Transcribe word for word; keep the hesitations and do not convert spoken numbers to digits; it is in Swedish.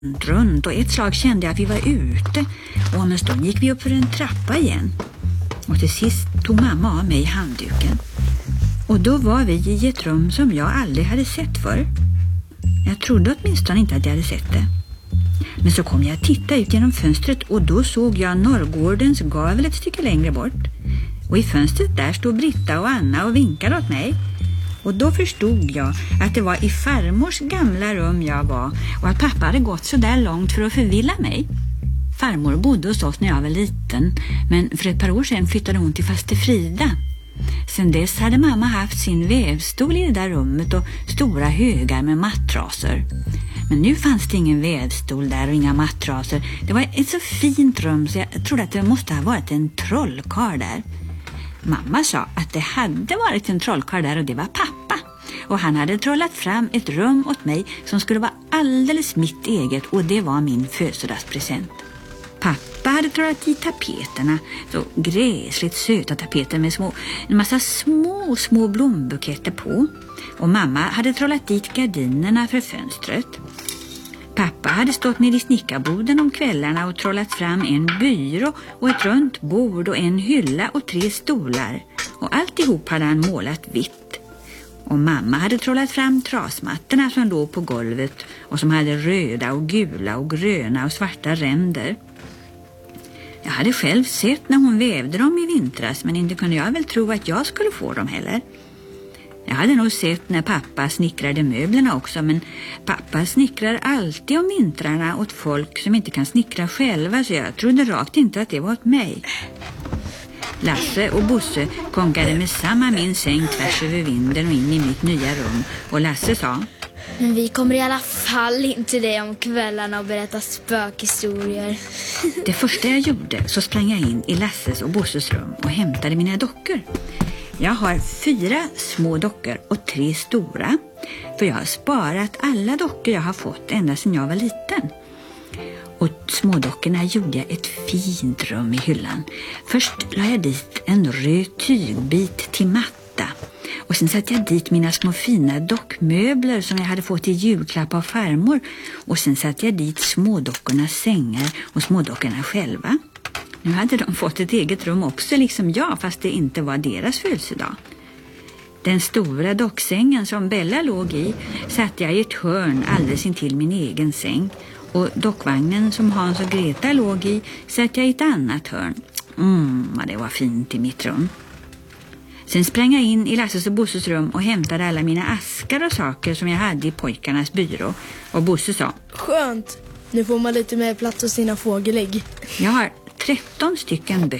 runt och ett slag kände jag att vi var ute och om en stund gick vi upp för en trappa igen. Och till sist tog mamma av mig handduken. Och då var vi i ett rum som jag aldrig hade sett förr. Jag trodde åtminstone inte att jag hade sett det. Men så kom jag att titta ut genom fönstret och då såg jag Norrgårdens gavel ett stycke längre bort. Och i fönstret där stod Britta och Anna och vinkade åt mig. Och då förstod jag att det var i farmors gamla rum jag var och att pappa hade gått så där långt för att förvilla mig. Farmor bodde hos oss när jag var liten, men för ett par år sedan flyttade hon till faste Frida. Sen dess hade mamma haft sin vävstol i det där rummet och stora högar med mattraser. Men nu fanns det ingen vävstol där och inga mattraser. Det var ett så fint rum så jag trodde att det måste ha varit en trollkarl där. Mamma sa att det hade varit en trollkarl där och det var pappa. Och han hade trollat fram ett rum åt mig som skulle vara alldeles mitt eget och det var min födelsedagspresent. Pappa hade trollat i tapeterna, så gräsligt söta tapeter med små, en massa små, små blombuketter på. Och mamma hade trollat dit gardinerna för fönstret. Pappa hade stått nere i snickarboden om kvällarna och trollat fram en byrå och ett runt bord och en hylla och tre stolar. Och alltihop hade han målat vitt. Och mamma hade trollat fram trasmattorna som låg på golvet och som hade röda och gula och gröna och svarta ränder. Jag hade själv sett när hon vävde dem i vintras, men inte kunde jag väl tro att jag skulle få dem heller. Jag hade nog sett när pappa snickrade möblerna också, men pappa snickrar alltid om vintrarna åt folk som inte kan snickra själva, så jag trodde rakt inte att det var åt mig. Lasse och Bosse konkade med samma min säng tvärs över vinden och in i mitt nya rum, och Lasse sa: Men vi kommer i alla fall in till dig om kvällarna och berätta spökhistorier. Det första jag gjorde så sprang jag in i Lasses och Bosses rum och hämtade mina dockor. Jag har fyra små dockor och tre stora, för jag har sparat alla dockor jag har fått ända sedan jag var liten. Och smådockorna gjorde jag ett fint rum i hyllan. Först la jag dit en röd tygbit till matta. Och sen satte jag dit mina små fina dockmöbler som jag hade fått i julklapp av farmor. Och sen satte jag dit smådockornas sängar och smådockorna själva. Nu hade de fått ett eget rum också, liksom jag, fast det inte var deras födelsedag. Den stora docksängen som Bella låg i satte jag i ett hörn alldeles intill min egen säng. Och dockvagnen som Hans och Greta låg i satte jag i ett annat hörn. Mm, vad det var fint i mitt rum. Sen sprang jag in i Lasses och Bosses rum och hämtade alla mina askar och saker som jag hade i pojkarnas byrå. Och Bosse sa: Skönt, nu får man lite mer plats hos sina fågelägg. Jag har tretton stycken böcker